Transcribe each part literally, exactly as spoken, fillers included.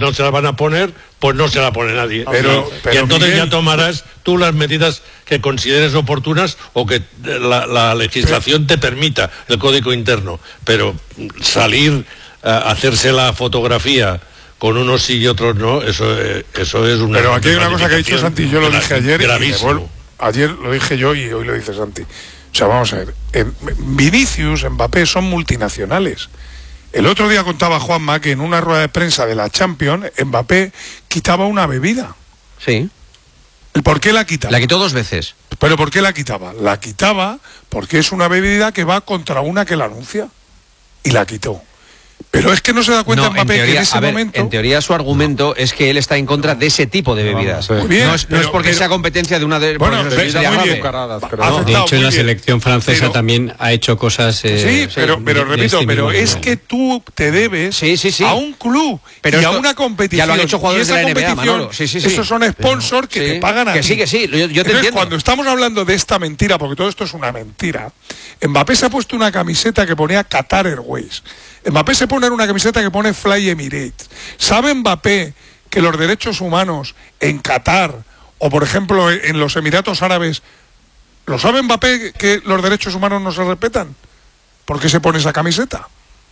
no se la van a poner, pues no se la pone nadie. Pero, pero, y entonces Miguel, ya tomarás tú las medidas que consideres oportunas o que la, la legislación te permita, el código interno. Pero salir a hacerse la fotografía con unos sí y otros no, eso, eso es una... Pero aquí hay una cosa que ha dicho Santi, yo lo dije ayer, gravísimo. Y vuelvo, ayer lo dije yo y hoy lo dice Santi. O sea, vamos a ver, en, Vinicius, Mbappé son multinacionales. El otro día contaba Juanma que en una rueda de prensa de la Champions, Mbappé quitaba una bebida. Sí. ¿Por qué la quitaba? La quitó dos veces. ¿Pero por qué la quitaba? La quitaba porque es una bebida que va contra una que la anuncia. Y la quitó. Pero es que no se da cuenta no, Mbappé en teoría, que en ese a ver, momento... En teoría su argumento es que él está en contra de ese tipo de bebidas. Muy bien, no, es, pero, no es porque pero, sea competencia de una de... Bueno, no está muy bien. No, de hecho, en la selección francesa pero, también ha hecho cosas... Eh, sí, pero, pero de, repito, de este pero mismo, es ¿no? que tú te debes sí, sí, sí. a un club pero y esto, a una competición. Ya lo han hecho jugadores de la N B A, Manolo. Sí, sí, sí. Esos son sponsors que sí, te pagan a que ti. sí, que sí, yo, yo te Entonces, entiendo. Cuando estamos hablando de esta mentira, porque todo esto es una mentira, Mbappé se ha puesto una camiseta que ponía Qatar Airways. Mbappé se pone una camiseta que pone Fly Emirates. ¿Sabe Mbappé que los derechos humanos en Qatar o, por ejemplo, en los Emiratos Árabes, ¿lo sabe Mbappé que los derechos humanos no se respetan? ¿Por qué se pone esa camiseta?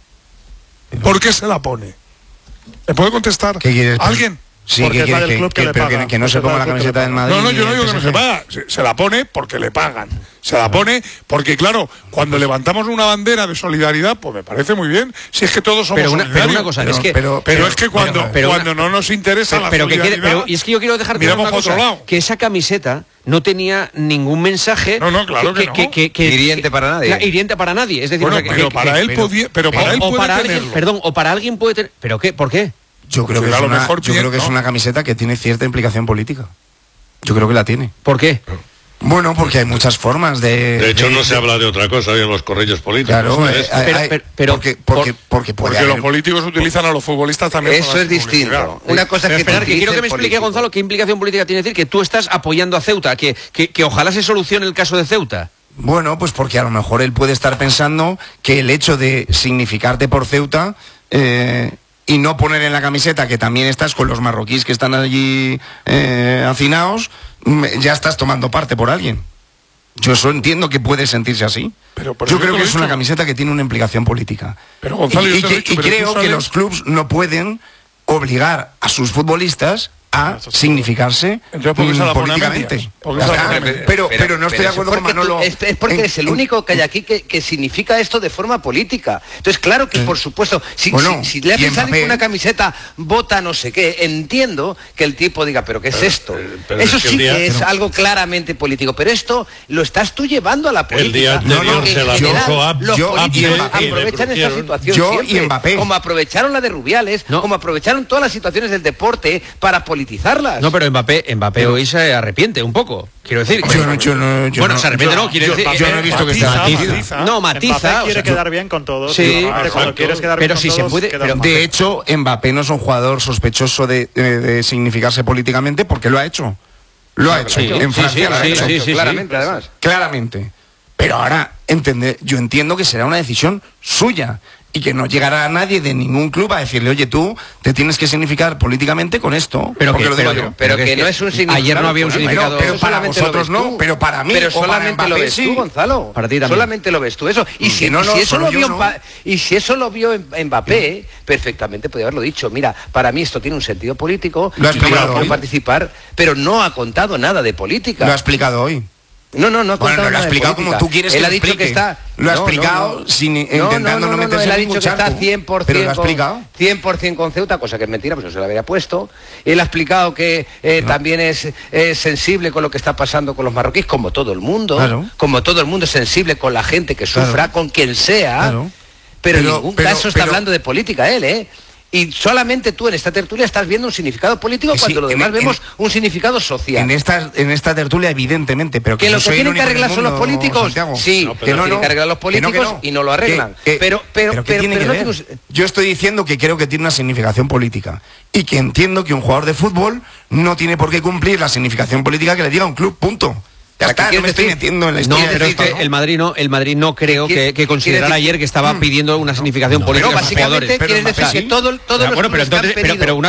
¿Por qué se la pone? ¿Me puede contestar ¿Qué quieres? alguien? Sí, porque que, es la quiere, del club que, que, que, que le pero paga. que, que no se ponga la camiseta del Madrid. No, no, yo no digo que no se P S G. paga. Se, se la pone porque le pagan. Se la pone porque, claro, cuando levantamos una bandera de solidaridad, pues me parece muy bien. Si es que todos somos pero una, solidarios. Pero una cosa, pero, es que... Pero, pero, pero es que cuando, pero, pero cuando una, no nos interesa la pero solidaridad... Que quiere, pero, y es que yo quiero dejar claro una cosa, lado. que esa camiseta no tenía ningún mensaje... No, no, claro que, que no. Que, que, que, hiriente para nadie. La, hiriente para nadie. Es decir, bueno, o sea, pero que, para que, él pero, podía... Pero para o, él o puede para tenerlo. alguien, perdón, o para alguien puede tener... ¿Pero qué? ¿Por qué? Yo creo, que es, una, yo creo que es una camiseta que tiene cierta implicación política. Yo creo que la tiene. ¿Por qué? Bueno, porque hay muchas formas de... De hecho, de, no se de, habla de otra cosa hoy en los correos políticos. Claro, ¿no? eh, hay, hay, pero, pero, porque, porque, porque, porque los políticos utilizan a los futbolistas también. Eso es distinto. Una cosa que... Esperar, que quiero que me explique, político. Gonzalo, qué implicación política tiene decir que tú estás apoyando a Ceuta, que, que, que ojalá se solucione el caso de Ceuta. Bueno, pues porque a lo mejor él puede estar pensando que el hecho de significarte por Ceuta... Eh, y no poner en la camiseta que también estás con los marroquíes que están allí eh, hacinados, ya estás tomando parte por alguien. Yo eso entiendo que puede sentirse así. Pero yo creo que es una camiseta que tiene una implicación política. Pero, Gonzalo, y, y, que, dicho, y creo que los clubes no pueden obligar a sus futbolistas a significarse Entonces, políticamente. Pero, pero, pero no estoy de acuerdo con Manolo. Tú, es, es porque eres el único que hay aquí que, que significa esto de forma política. Entonces, claro que, por supuesto, si, bueno, si, si le haces salir una camiseta, vota no sé qué, entiendo que el tipo diga, ¿pero qué es esto? Pero, pero Eso es que sí día, que es pero... algo claramente político, pero esto lo estás tú llevando a la política. El día anterior no, no, se la general, a, los yo, políticos Mbappé, aprovechan esa situación yo siempre, y Mbappé. como aprovecharon la de Rubiales, no. como aprovecharon todas las situaciones del deporte para politizarlas. No, pero Mbappé, Mbappé pero, hoy se arrepiente un poco. Quiero decir, yo no, yo no, yo bueno, no, se arrepiente, yo, no, quiere yo, decir, yo no he visto matiza, que sea matiza. No, matiza. Mbappé quiere o sea, quedar bien con todos. Sí, ¿no? Cuando quieres quedar pero bien si con se todos, puede. Pero, de hecho, Mbappé no es un jugador sospechoso de, de, de significarse políticamente porque lo ha hecho. Lo ha hecho. Sí, en sí, Francia sí, lo ha sí, hecho. sí, sí, claramente, sí. además. Claramente. Pero ahora, entende, yo entiendo que será una decisión suya. Y que no llegará a nadie de ningún club a decirle, oye, tú te tienes que significar políticamente con esto. Pero porque que, lo digo pero, yo. Pero, pero que, que es no es un significado. Ayer no había un significado. Pero, pero para vosotros no, pero para mí. Pero solamente para lo ves sí. tú, Gonzalo. Para ti también. Solamente lo ves tú eso. Y si, no, y no, si eso lo vio no. y si eso lo vio Mbappé, perfectamente podía haberlo dicho. Mira, para mí esto tiene un sentido político. Lo ha explicado y hoy. participar, pero no ha contado nada de política. Lo ha explicado hoy. No, no, no ha bueno, contado no, lo ha nada explicado de como tú quieres él que ha lo dicho explique. que está Lo ha no, explicado no, no. sin no, intentando no, no, no meterse no, él ha en dicho ningún que está charco. cien por ciento Pero lo ha explicado. cien por ciento con Ceuta, cosa que es mentira, pues no se lo habría puesto. Él ha explicado que eh, no. también es, es sensible con lo que está pasando con los marroquíes, como todo el mundo, claro. como todo el mundo es sensible con la gente que sufra, claro. con quien sea, claro. pero, pero en ningún pero, caso está pero, hablando de política él, ¿eh? Y solamente tú en esta tertulia estás viendo un significado político sí, cuando lo demás en, vemos en, un significado social. En esta, en esta tertulia, evidentemente, pero que, que lo que tienen que arreglar mundo, son los políticos. Santiago. Sí, no, que no, tienen no, que arreglar los políticos que no, que no. y no lo arreglan. Que, que, pero, pero, pero, pero, tiene pero que no ver? tiene... Yo estoy diciendo que creo que tiene una significación política y que entiendo que un jugador de fútbol no tiene por qué cumplir la significación política que le diga un club, punto. Ya está, no me estoy metiendo en la historia. No, pero es que el Madrid no, el Madrid no creo que, que considerara ayer que estaba pidiendo una significación no, política pero a sus jugadores. Pero básicamente quieres decir que todo, todo bueno, pero, entonces, pero, pero una cosa,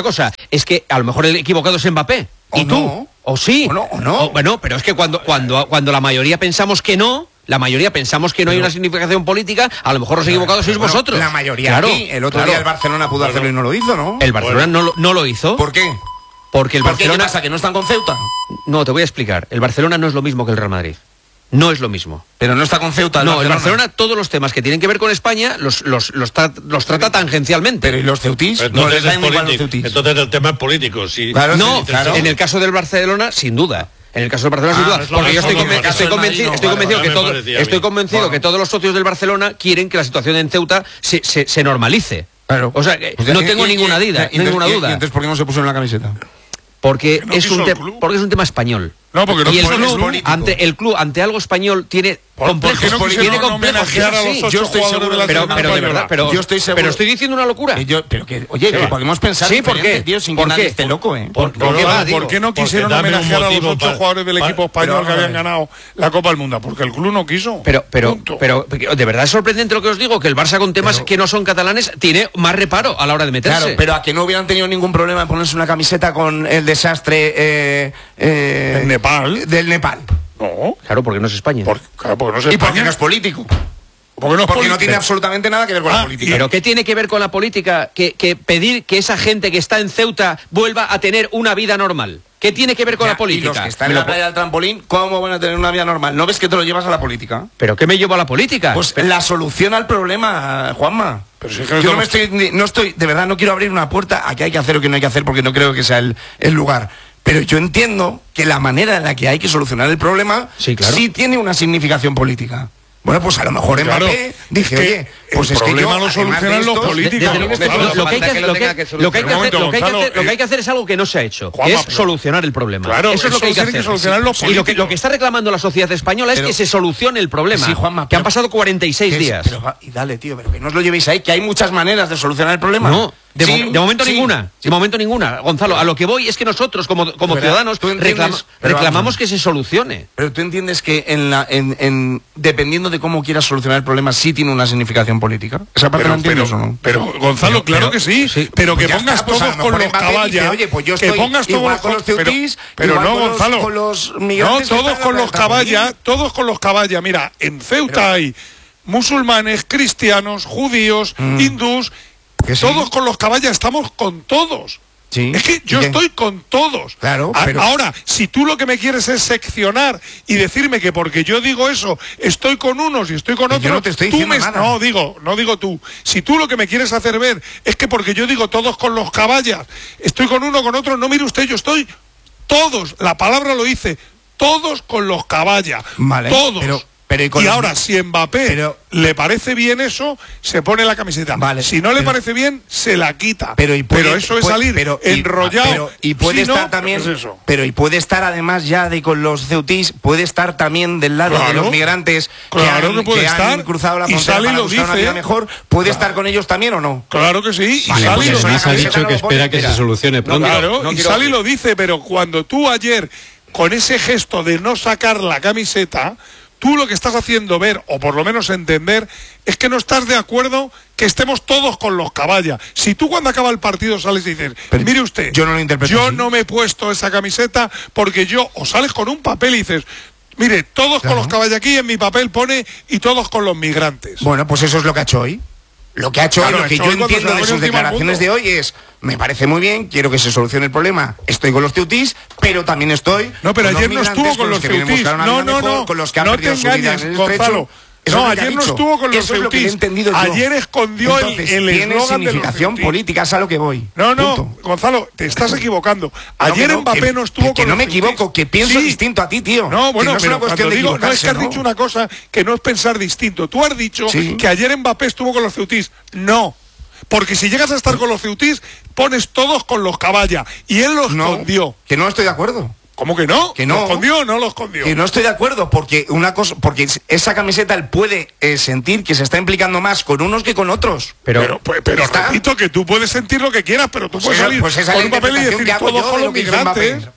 es que a lo mejor el equivocado es Mbappé. O ¿Y tú? no. ¿O sí? O no, o no. O, bueno, pero es que cuando, cuando, cuando la mayoría pensamos que no, la mayoría pensamos que no hay una significación política, a lo mejor los equivocados sois Bueno, vosotros. La mayoría Claro, aquí. El otro claro. día el Barcelona pudo hacerlo y no lo hizo, ¿no? El Barcelona no, lo- no lo hizo. ¿Por qué? Porque el ¿Por qué? ¿Qué Barcelona... pasa? ¿Que no están con Ceuta? No, te voy a explicar. El Barcelona no es lo mismo que el Real Madrid. No es lo mismo. Pero no está con Ceuta. No, el Barcelona, todos los temas que tienen que ver con España los, los, los, tra- los trata tangencialmente. Pero ¿y los ceutís? Pero No les Entonces, da es igual los político. ceutís. Entonces el tema es político, sí. Claro, No, sí, claro. en el caso del Barcelona, sin duda. En el caso del Barcelona, Ah, sin duda. es lo Porque yo mismo estoy, que en el conven- caso estoy del convencido, Madrid, estoy no, convencido, vale, que, vale, todo- me parecía a estoy mí. convencido Bueno. que todos los socios del Barcelona quieren que la situación en Ceuta se, se, se normalice. Claro. O sea, que Pues, no y- tengo y- ninguna y- duda, y- ninguna y- y- duda. y entonces, ¿por qué no se puso en la camiseta? Porque Porque no es quiso un el te- club. porque es un tema español. No, porque no y el fue- es club, político. ante el club ante algo español tiene ¿Por- por qué complejos, no tiene quisieron complejos, homenajear es a los así. ocho Yo estoy jugadores seguro de la pero, selección pero de española? verdad, pero, Yo estoy seguro- pero estoy diciendo una locura. Que yo- pero que, oye, que va. podemos pensar Sí, ¿por diferente, qué? tío, sin ¿Por que nadie qué? esté loco, ¿eh? Por- ¿Por qué no, va, ¿Por digo? qué no porque quisieron dame un homenajear a los motivo ocho para- jugadores del para- equipo español pero, que habían a ver. ganado la Copa del Mundo? Porque el club no quiso. Pero, pero, Punto. pero, de verdad es sorprendente lo que os digo, que el Barça con temas Pero- que no son catalanes tiene más reparo a la hora de meterse. Claro, pero a que no hubieran tenido ningún problema en ponerse una camiseta con el desastre eh, eh, ¿En Nepal? del Nepal. No. Claro, porque no es España. Por- claro, porque no es Y porque España. no es político. Porque no es Porque no político. tiene absolutamente nada que ver con Ah, la política. ¿Pero qué tiene que ver con la política que, que pedir que esa gente que está en Ceuta vuelva a tener una vida normal? ¿Qué tiene que ver con Ya, la política? Y los que están Me en lo la po- playa del trampolín, ¿cómo van a tener una vida normal? ¿No ves que te lo llevas a la política? ¿Pero qué me llevo a la política? Pues la solución al problema, Juanma. Pero si es que no Yo no me estamos- estoy, no estoy, de verdad, no quiero abrir una puerta a qué hay que hacer o qué no hay que hacer porque no creo que sea el, el lugar. Pero yo entiendo que la manera en la que hay que solucionar el problema Sí, claro. tiene una significación política. Bueno, pues a lo mejor Claro, Mbappé dice, es que oye, pues el es que problema yo, lo además de solucionan los estos- políticos. Desde luego, Gonzalo, lo, lo que hay que, falta que lo lo que- tenga que lo que hay que solucionar. hacer, Un momento, lo que hay que Gonzalo, hacer- lo que hay que eh, hacer es algo que no se ha hecho, que Juanma, es pero- solucionar el problema. Claro, eso es lo eso que hay que tienen que hacer. solucionar los y lo que, políticos. lo que está reclamando la sociedad española es Pero- que se solucione el problema. Sí, Juanma, que pero- han pasado cuarenta y seis que es- días. pero va- y dale, tío, pero que no os lo llevéis ahí, que hay muchas maneras de solucionar el problema. No, de, Sí, mo- de momento sí. ninguna. De momento ninguna. Gonzalo, a lo que voy es que nosotros, como, como Pero, ciudadanos, ¿tú entiendes? reclama- Pero reclamamos vamos. que se solucione. Pero tú entiendes que en la, en, en- dependiendo de cómo quieras solucionar el problema, sí tiene una significación política. ¿Esa parte Pero, la entiendes pero- o no? pero, Gonzalo, Pero- claro pero- que sí, sí. pero Pues que ya pongas está, pues a todos lo con mejor los Mbappé dice, caballas, oye, pues yo que estoy pongas todos igual con los pero- ceutís, pero, igual no, con los- Gonzalo, con los no, migrantes que todos están con en la los playa del caballas, Trampolín. todos con los caballas. Mira, en Ceuta Pero- hay musulmanes, cristianos, judíos, Mm. hindús, Que sí. todos con los caballas, estamos con todos. Sí. Es que yo ¿Y qué? estoy con todos. Claro, A- pero- Ahora, si tú lo que me quieres es seccionar y decirme que porque yo digo eso, estoy con unos y estoy con Que yo otros, no te estoy tú diciendo me... nada. No, digo, no digo tú. Si tú lo que me quieres hacer ver es que porque yo digo todos con los caballas, estoy con uno, con otro, no mire usted, yo estoy todos, la palabra lo dice, todos con los caballas. Vale, todos. pero- pero y y con los- ahora, si Mbappé pero- le parece bien eso, se pone la camiseta. Vale, si no le pero- parece bien, se la quita. Pero, y puede- eso es puede- salir pero- y- enrollado. pero- y puede Si no, estar también, ¿qué es eso? pero y puede estar además ya de con los ceutís, puede estar también del lado de Claro, los migrantes claro que han, que puede que han estar, cruzado la y frontera sale y para lo buscar una dice. vida mejor, puede estar con ellos también o no. Claro que sí. Y Vale, sale pues y lo eso además la ha dice. camiseta dicho no que lo pone, espera que mira. se solucione pronto. Claro, no y quiero- sale y lo dice, pero cuando tú ayer, con ese gesto de no sacar la camiseta, tú lo que estás haciendo ver, o por lo menos entender, es que no estás de acuerdo que estemos todos con los caballas. Si tú cuando acaba el partido sales y dices, Pero mire usted, yo no lo interpreto yo así. no me he puesto esa camiseta porque yo, o sales con un papel y dices, mire, todos Claro. con los caballos aquí, en mi papel pone, y todos con los migrantes. Bueno, pues eso es lo que ha hecho hoy. Lo que ha hecho Claro, hoy, lo que ha hecho yo hoy cuando entiendo se la de pone sus encima al declaraciones mundo. de hoy es, me parece muy bien, quiero que se solucione el problema, estoy con los ceutís, pero también estoy No, pero con ayer no migrantes, estuvo con los que vienen a ceutís. buscar una No, vida no, mejor, no. con los que han No perdido te su vida engañes, en el Gonzalo. estrecho. Eso No, es lo que ha ayer no dicho. estuvo con los Eso es lo que he ceutís. entendido yo. Ayer escondió el- Entonces, el tiene eslogan de los significación ceutís. política, es a lo que voy. No, no, Punto. Gonzalo, te estás equivocando. No, Ayer que no, Mbappé que- no estuvo que, que con no los me ceutís. equivoco, que pienso Sí. distinto a ti, tío. No, bueno, que no es pero una cuestión cuando de digo, no es que has equivocarse, dicho una cosa que no es pensar distinto. Tú has dicho Sí. que ayer Mbappé estuvo con los ceutís. No. Porque si llegas a estar con los ceutís, pones todos con los caballas. Y él los No, escondió. que no estoy de acuerdo. ¿Cómo que no? Que no. ¿Lo escondió o no lo escondió? Que no estoy de acuerdo, porque una cosa, porque esa camiseta él puede eh, sentir que se está implicando más con unos que con otros. Pero, Pero, pues, pero ¿Está? repito que tú puedes sentir lo que quieras, pero tú Pues puedes esa- salir pues esa es con la un papel y interpretación decir que hago todos yo con de los lo que hizo Mbappé. migrantes.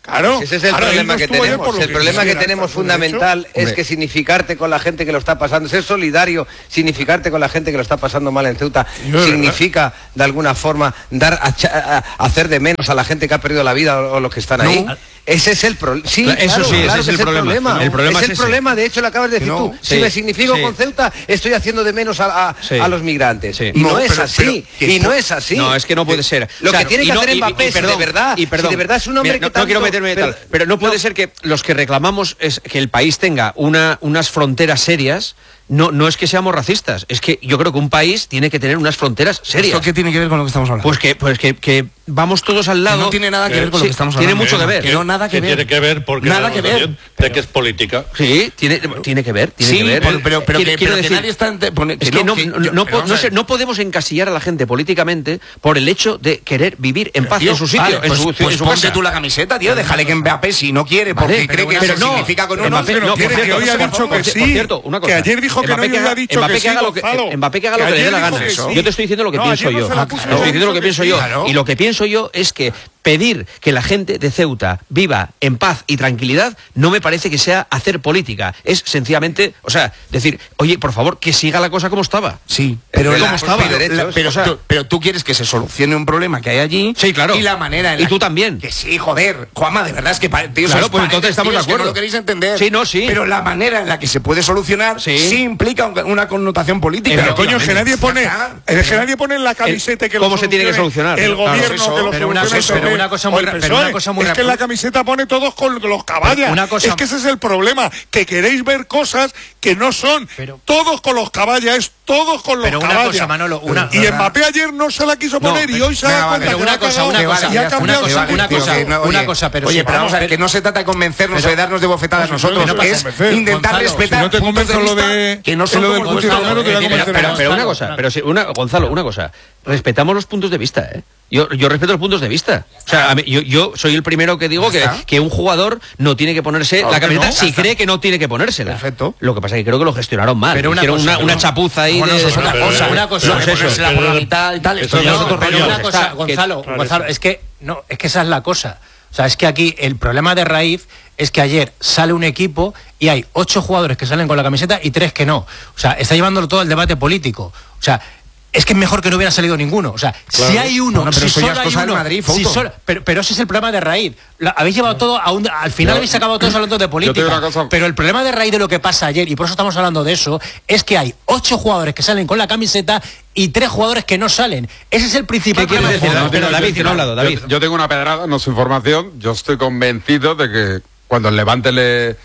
Claro, pues ese es el ahora problema que tenemos. El que problema que quisiera, tenemos fundamental es Hombre. que significarte con la gente que lo está pasando, ser solidario, significarte con la gente que lo está pasando mal en Ceuta, Yo, de significa de alguna forma dar a, a, a hacer de menos a la gente que ha perdido la vida o, o los que están ahí. No. Ese es el problema. Sí, Claro, eso claro, sí, ese claro es que el problema. problema. El problema es es el ese. problema, de hecho lo acabas de decir No, tú. sí, si me significo sí. con Ceuta, estoy haciendo de menos a, a, Sí. a los migrantes. Sí. Y no, No, es pero- así. pero- y no es así. No, es que no puede ser. Lo O sea, que tiene y que no- hacer y- Mbappé, y si de perdón, verdad, y perdón, si de verdad es un hombre mira, que no, tanto, no quiero meterme en pero- tal, pero no puede ser que los que reclamamos es que el país tenga una, unas fronteras serias. No, no es que seamos racistas, es que yo creo que un país tiene que tener unas fronteras serias. ¿Esto qué tiene que ver con lo que estamos hablando? Pues que, pues que, que vamos todos al lado. Que no tiene nada que ver con Sí, lo que estamos tiene hablando. mucho que ver. Que no, nada que Que ver. tiene que ver porque Nada la que ver. negociación de que es política. Sí, tiene, tiene que ver, tiene Sí, que ver. pero, pero, pero, Quiero- que, quiero pero que decir, nadie está... ente- pone- es que no, que no, yo- no pero po- vamos no a sé, ver. no podemos encasillar a la gente políticamente por el hecho de querer vivir en paz tío, en su sitio, Vale, en pues, su, pues en su ponte casa. tú la camiseta, tío. Déjale que Mbappé, si no quiere, Vale, porque pero cree que pero eso no, significa con pero uno. Mbappé, pero no, quiere por que cierto, hoy ha por dicho favor, que por sí, cierto, una que cosa. ayer dijo que no Mbappé y hoy haga- ha dicho Mbappé que sí, haga lo que Gonzalo. Mbappé que haga lo Que que le dé ayer la dijo gana. que sí. Yo te estoy diciendo lo que No, pienso ayer no yo. se la puso, Te estoy diciendo lo que dijo que pienso sí. yo. Claro. Y lo que pienso yo es que pedir que la gente de Ceuta viva en paz y tranquilidad no me parece que sea hacer política. Es sencillamente, o sea, decir, oye, por favor, que siga la cosa como estaba. Sí, pero, Pero la- ¿cómo estaba? pero, Derechos, la- pero o sea- tú, pero tú quieres que se solucione un problema que hay allí. Sí, claro. Y la manera en Y la tú que- también. Que sí, joder. Juanma, de verdad es que pa- tío, Claro, sois pues padres, entonces estamos tío, de es que acuerdo. no lo queréis entender. Sí, no, sí. Pero la manera en la que se puede solucionar Sí. sí, implica un- una connotación política. Pero coño, es que nadie pone, Ya es que nadie pone en la camiseta que lo ¿Cómo se tiene que solucionar? El Claro, gobierno eso, que lo pero una solucione cosa- el pero P P. una cosa o muy el ra- P pero S O E. una cosa muy es que en rápida. la camiseta pone todos con los caballas. Una cosa- Es que ese es el problema, que queréis ver cosas que no son. Pero- todos con los caballas, es todos con los Pero una caballas. cosa, Manolo, una- y Mbappé ayer no se la quiso No, poner y pero- hoy se ha venga, dado vale, cuenta pero que una la ha cosa, cagado una y cosa, ha una cambiado cosa, su una sentido. cosa, que no, una oye, cosa, pero oye, sí, pero vamos a ver, pero- que no se trata de convencernos pero- o de darnos de bofetadas Pues nosotros, no pasa es convencer. intentar Gonzalo, respetar si no te puntos de convenzo lo vista de- que no es son lo del como Putin nuestros. Romero, te voy a Eh, mira, convencer pero, más. pero una Gonzalo, cosa, una- pero sí, una, Gonzalo, una cosa. Respetamos los puntos de vista, ¿eh? Yo, yo respeto los puntos de vista. O sea, a mí- yo, yo soy el primero que digo Ya que, está. que un jugador no tiene que ponerse Claro la que camiseta no, si ya está. cree que no tiene que ponérsela. Perfecto. Lo que pasa es que creo que lo gestionaron mal. Pero una Hicieron cosa, una, una no. chapuza ahí Bueno, de... eso es otra pero- cosa. Una cosa, No, es eso. ponérsela por la mitad y tal, esto Eso ya es no, otro pero rollo. una ya cosa, está, que- Gonzalo, Claro, Gonzalo, eso. es que no, es que esa es la cosa. O sea, es que aquí el problema de raíz es que ayer sale un equipo y hay ocho jugadores que salen con la camiseta y tres que no. O sea, está llevándolo todo el debate político. O sea, es que es mejor que no hubiera salido ninguno. O sea, si hay uno, Bueno, pero si eso ya solo es hay cosa del uno, Madrid, si Fouto. solo- pero, pero ese es el problema de raíz. La- habéis llevado todo a un, al final habéis acabado todos hablando de te digo política. una cosa. Pero el problema de raíz de lo que pasa ayer, y por eso estamos hablando de eso, es que hay ocho jugadores que salen con la camiseta y tres jugadores que no salen. Ese es el principal ¿Qué quieres problema. decir? No, Pero yo- David, yo- que no ha hablado, David. Yo, yo tengo una pedrada, no es información. Yo estoy convencido de que cuando el Levante le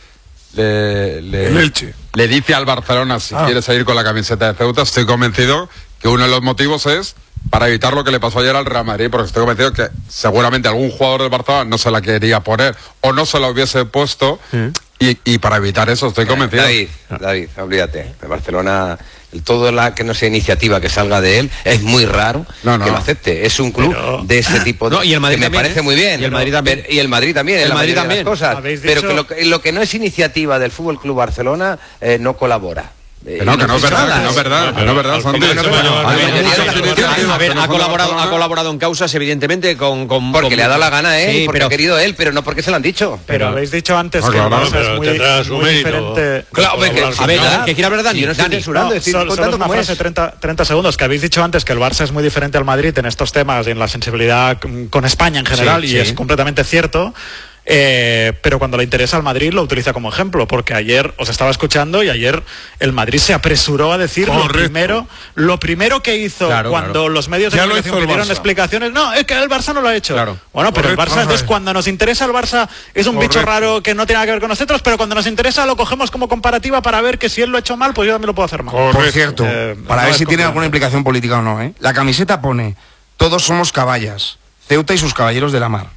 le, le, El Elche. le dice al Barcelona si Ah. quiere seguir con la camiseta de Ceuta, estoy convencido que uno de los motivos es para evitar lo que le pasó ayer al Real Madrid, porque estoy convencido que seguramente algún jugador del Barcelona no se la quería poner o no se la hubiese puesto y, y para evitar eso estoy convencido. David, David, olvídate. De Barcelona, el- todo la que no sea iniciativa que salga de él, es muy raro No, no. que lo acepte. Es un club Pero- de este tipo de No, y el Madrid que me también, parece ¿eh? muy bien. Y el ¿no? Madrid también. Pero- y el Madrid también, en El la Madrid mayoría de las también. cosas. Habéis Pero dicho- que lo, que lo que no es iniciativa del Fútbol Club Barcelona eh, no colabora. Eh, Que no, que no es dice verdad, nada, que no es ¿eh? verdad, que no es verdad, Al Santi. comienzo se va a llevar- A ver, Hay a ver, muchas a iniciativas ver, que no ha fue colaborado, Barcelona. ha colaborado en causas, evidentemente, con... con Porque con- le ha dado la gana a él, Sí, porque pero- ha querido él, pero no porque se lo han dicho. Pero habéis dicho antes Ah, que el claro, Barça pero es muy, tendrá su muy mérito. diferente. Claro, hombre, que- A ver, ¿verdad? ¿qué quiere hablar Dani? Yo no estoy Dani. censurando, No, estoy solo, solo contando es una cómo frase, es. treinta, treinta segundos, que habéis dicho antes que el Barça es muy diferente al Madrid en estos temas y en la sensibilidad mm, con España en general, Sí, y sí. es completamente cierto. Eh, pero cuando le interesa al Madrid lo utiliza como ejemplo, porque ayer os estaba escuchando y ayer el Madrid se apresuró a decir lo Correcto. primero, lo primero que hizo Claro, cuando claro. los medios de Ya lo comunicación hizo el pidieron Barça. explicaciones. No, es que el Barça no lo ha hecho. Claro. Bueno, pero Correcto, el Barça, vamos a entonces ver. cuando nos interesa el Barça es un bicho Correcto. raro que no tiene nada que ver con nosotros, pero cuando nos interesa lo cogemos como comparativa para ver que si él lo ha hecho mal, pues yo también lo puedo hacer mal. Por Correcto. cierto, Eh, para no ver es si tiene complejo. alguna implicación política o no, ¿eh? La camiseta pone, todos somos caballas, Ceuta y sus caballeros de la mar.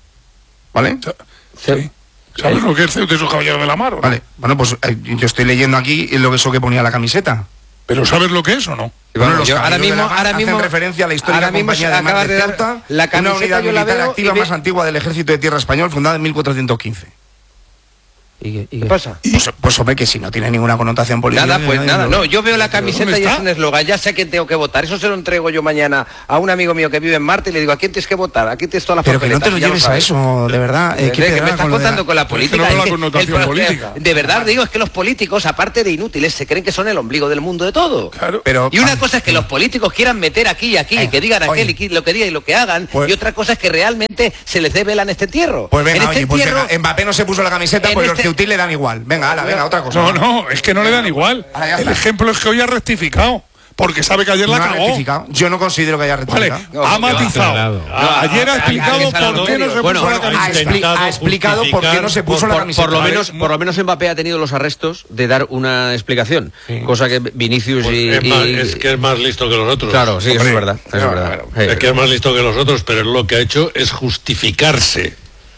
¿Vale? Sí. ¿Sabes lo que es Ceuta y sus caballeros de la mar? o no? Vale. Bueno, pues eh, yo estoy leyendo aquí lo que eso que ponía la camiseta. ¿Pero sabes lo que es o no? Bueno, los Yo ahora caballeros de mismo, la mar ahora hacen mismo, referencia a la histórica ahora mismo compañía de mar acabas de de dar Ceuta, la una camiseta, unidad yo la militar veo activa y ve- más antigua del Ejército de Tierra Español, fundada en mil cuatrocientos quince. ¿Y qué, y ¿Qué qué? pasa? Pues, pues hombre, que si no tiene ninguna connotación política. Nada, pues nada, no, yo veo la camiseta y es está? un eslogan, ya sé a quién tengo que votar, eso se lo entrego yo mañana a un amigo mío que vive en Marte y le digo, ¿a quién tienes que votar? Aquí tienes todas las Pero que no te papeletas, lo ya lleves a sabes. eso, de verdad. Eh, Eh, qué que me pegada estás con lo de la- contando con la Pero política. no con la es que connotación el- política. De verdad digo, es que los políticos, aparte de inútiles, se creen que son el ombligo del mundo de todo. Claro. Pero, Y una ah, cosa es que los políticos quieran meter aquí y aquí, y Eh, que digan aquel oye. y que- lo que digan y lo que hagan, Pues- y otra cosa es que realmente se les dé vela en este entierro. Pues venga, en este oye, pues entierro, venga, Mbappé no se puso la camiseta, en pues los este- Ceutil le dan igual. Venga, ala, venga, otra cosa. No, no, es que no le dan igual. Ahora ya El está. ejemplo es que hoy ha rectificado, porque sabe que ayer No la ha cagó. rectificado. Yo no considero que haya Vale, rectificado. ha No, matizado. aclarado. Ah, ayer ha ha- explicado ha- ha- por qué no se bueno, puso la bueno, Ha, camiseta. expli- intentado ha explicado por qué no se puso por, la por- camiseta. por lo Vale, menos mu- por lo menos Mbappé ha tenido los arrestos de dar una explicación, cosa que Vinicius Pues y, es, más- y- es que es más listo que los otros. claro, sí, eso Hombre, es verdad, eso es no, verdad. bueno, Sí. Es que es más listo que los otros, pero lo que ha hecho es justificarse.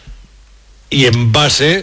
Y en base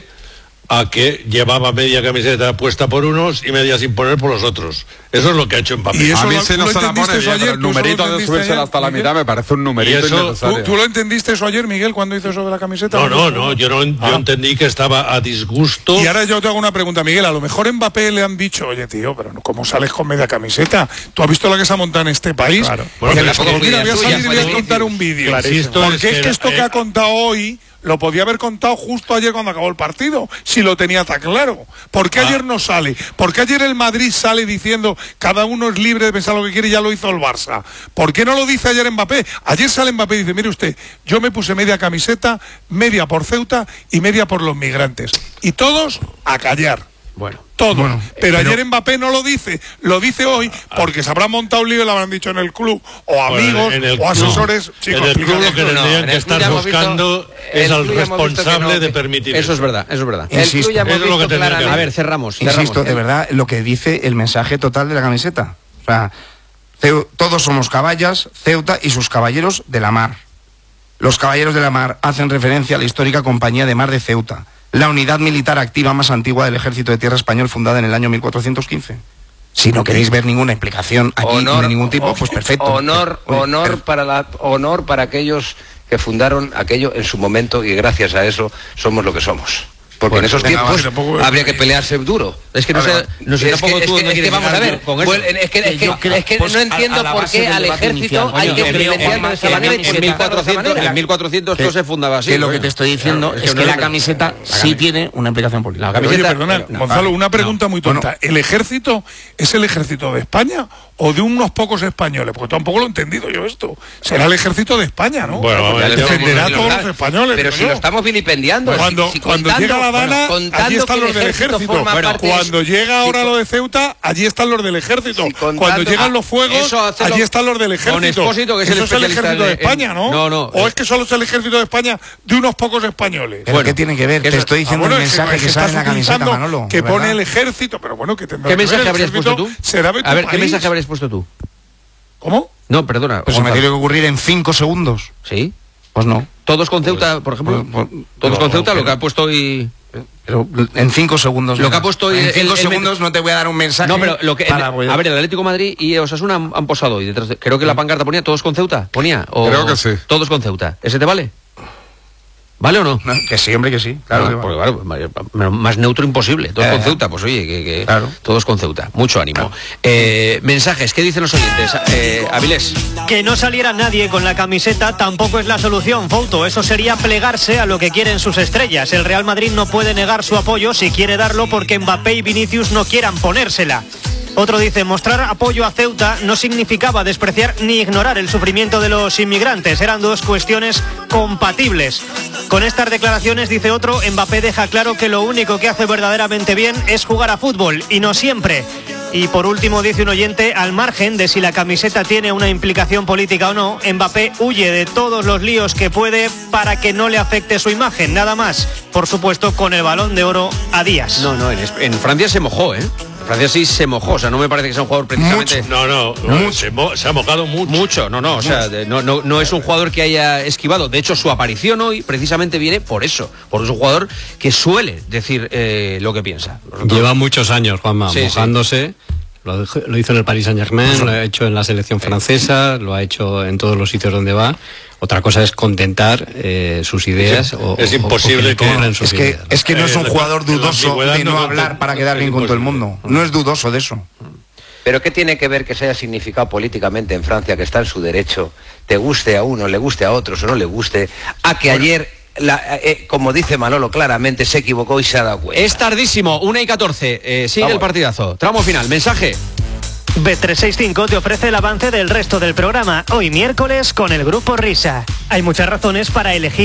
a que llevaba media camiseta puesta por unos y media sin poner por los otros. Eso es lo que ha hecho Mbappé. Y eso A mí lo- si tú no lo se la entendiste pone eso bien, ayer, pero el tú eso lo numerito de entendiste subirse ayer, hasta la Miguel. mitad me parece un numerito Y eso- innecesario. ¿Tú, tú lo entendiste eso ayer, Miguel, cuando hizo eso de la camiseta? No, no, no, yo no yo Ah. entendí que estaba a disgusto. Y ahora yo te hago una pregunta, Miguel. A lo mejor en Mbappé le han dicho, oye, tío, pero no, ¿cómo sales con media camiseta? ¿Tú has visto la que se ha montado en este país? Bueno, Bueno, pero pues tampoco mira, voy a tuya, salir y voy a fue contar Vinicius. un vídeo. Clarísimo. Porque Es es que que esto era- que ha contado hoy lo podía haber contado justo ayer cuando acabó el partido, si lo tenía tan claro. ¿Por qué Ah. ayer no sale? ¿Por qué ayer el Madrid sale diciendo cada uno es libre de pensar lo que quiere y ya lo hizo el Barça? ¿Por qué no lo dice ayer Mbappé? Ayer sale Mbappé y dice, mire usted, yo me puse media camiseta, media por Ceuta y media por los migrantes. Y todos a callar. Bueno, Todo. Bueno, pero, pero- ayer Mbappé no lo dice, lo dice hoy porque se habrán montado un lío y lo habrán dicho en el club, o Bueno, amigos, en el o asesores. club- Chicos, en el club lo que explícame. no, tendrían en que el estar club ya hemos visto- buscando el es al club ya hemos visto que responsable no, de que- permitir eso es verdad, eso es verdad. El Insisto, club ya hemos eso es lo que visto tendría que claramente. A ver, cerramos, cerramos. Insisto, de verdad, lo que dice el mensaje total de la camiseta. O sea, Ceu- todos somos caballas, Ceuta y sus caballeros de la mar. Los caballeros de la mar hacen referencia a la histórica Compañía de Mar de Ceuta, la unidad militar activa más antigua del Ejército de Tierra Español, fundada en el año mil cuatrocientos quince. Si no queréis ver ninguna explicación aquí de ningún tipo, pues perfecto. Honor, Oye, honor pero- para la, honor para aquellos que fundaron aquello en su momento y gracias a eso somos lo que somos. Porque Bueno, en esos venga, tiempos va, tampoco- habría que pelearse duro. Es que no Vale, sé, no sé Es tampoco que- tú es que- dónde es que quieres vamos a llegar ver, con eso. bueno, es que, es que, yo creo- es que pues, no a- entiendo a la por base qué del al debate ejército inicial. hay Coño, que que creo- privilegiarlo de esa que manera y en mil En etiquetarlo de esa mil cuatrocientos, manera. en mil cuatrocientos todo se fundaba así. que lo que coño. te estoy diciendo Claro, es que no la es- camiseta sí tiene una implicación política. La Oye, camiseta- perdona, no, Gonzalo, vale, una pregunta no. muy tonta. Bueno. ¿El ejército es el ejército de España o de unos pocos españoles? Porque tampoco lo he entendido yo esto. Será el ejército de España, ¿no? Bueno, vamos a ver, defenderá a Pero todos claro, los españoles. Pero digo si yo. lo estamos vilipendiando. Cuando, si- si cuando contando- llega la Dana, contando allí están que el los del ejército. forma Bueno, parte de- cuando llega ahora si lo de Ceuta, allí están los del ejército. Si contando- Cuando llegan Ah, los fuegos, eso hacelo allí están los del ejército. con Expósito, que es el Eso es el especialista ejército de en- España, ¿no? no, no. O es que solo es el ejército de España de unos pocos españoles. ¿Pero Bueno, qué tiene que ver? que Te eso- estoy Ah, diciendo bueno, el es que- mensaje es que que sale en estás la camiseta, utilizando Manolo. que de pone verdad. el ejército, pero bueno, que tendrá ¿Qué que ver, mensaje el habrías puesto ejército tú? será de tu A ver, ¿qué país. mensaje habrías puesto tú? ¿Cómo? No, perdona. Pues se me Gonzalo. tiene que ocurrir en cinco segundos. ¿Sí? Pues no. Todos con Ceuta, por ejemplo. pues, pues, Todos no, con Ceuta, pero- lo que ha puesto hoy. Pero en cinco segundos. Lo no. que ha puesto hoy En el- cinco el- segundos no te voy a dar un mensaje. No, pero lo que. para- a ver, el Atlético de Madrid y Osasuna han, han posado hoy detrás de- creo que la pancarta ponía todos con Ceuta. Ponía. O, Creo que sí. Todos con Ceuta. ¿Ese te vale? ¿Vale o no? No, que sí, hombre, que sí. Claro, Ah, que porque vale. claro, más- más neutro imposible. Todos Eh, con Ceuta, pues oye, que, que- Claro. todos con Ceuta. Mucho ánimo. Eh, mensajes, ¿qué dicen los oyentes? Eh, Avilés. Que no saliera nadie con la camiseta tampoco es la solución, Fouto. Eso sería plegarse a lo que quieren sus estrellas. El Real Madrid no puede negar su apoyo si quiere darlo porque Mbappé y Vinicius no quieran ponérsela. Otro dice, mostrar apoyo a Ceuta no significaba despreciar ni ignorar el sufrimiento de los inmigrantes. Eran dos cuestiones compatibles. Con estas declaraciones, dice otro, Mbappé deja claro que lo único que hace verdaderamente bien es jugar a fútbol, y no siempre. Y por último, dice un oyente, al margen de si la camiseta tiene una implicación política o no, Mbappé huye de todos los líos que puede para que no le afecte su imagen, nada más. Por supuesto, con el Balón de Oro a días. No, no, en, Es- en Francia se mojó, ¿eh? En Francia sí se mojó, o sea, no me parece que sea un jugador precisamente... No, no, no, se, mo- se ha mojado mucho. Mucho, no, no, o sea, de- no, no, no es un jugador que haya esquivado. De hecho, su aparición hoy precisamente viene por eso, porque es un jugador que suele decir eh, lo que piensa. Nosotros- Lleva muchos años, Juanma, Sí, sí. mojándose. Lo, lo hizo en el Paris Saint-Germain, lo ha hecho en la selección francesa, lo ha hecho en todos los sitios donde va. Otra cosa es contentar eh, sus ideas. Es, o, es imposible o que, que... sus es, que, ideas, ¿no? es que no es un Eh, jugador la- la dudoso ambigüedad de no no hablar conte- para quedar es bien con todo el imposible. mundo. No es dudoso de eso. Pero ¿qué tiene que ver que se haya significado políticamente en Francia, que está en su derecho, te guste a uno, le guste a otros o no le guste, a que ayer, la- eh, como dice Manolo claramente, se equivocó y se ha dado cuenta? Es tardísimo, una y catorce. Eh, sigue Vamos. el partidazo. Tramo final, mensaje. Bet trescientos sesenta y cinco te ofrece el avance del resto del programa, hoy miércoles con el Grupo Risa. Hay muchas razones para elegir